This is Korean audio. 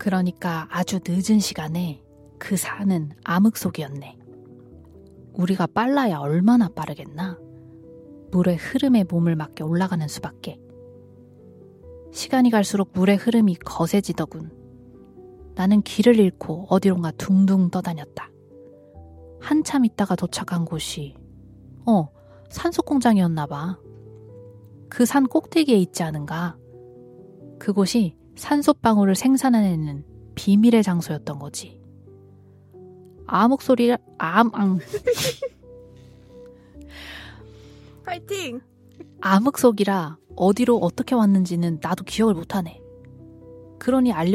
그러니까 아주 늦은 시간에 그 산은 암흑속이었네. 우리가 빨라야 얼마나 빠르겠나? 물의 흐름에 몸을 맡겨 올라가는 수밖에. 시간이 갈수록 물의 흐름이 거세지더군. 나는 길을 잃고 어디론가 둥둥 떠다녔다. 한참 있다가 도착한 곳이 산소 공장이었나 봐. 그 산 꼭대기에 있지 않은가? 그곳이 산소방울을 생산해내는 비밀의 장소였던 거지. 파이팅! 암흑속이라 어디로 어떻게 왔는지는 나도 기억을 못하네. 그러니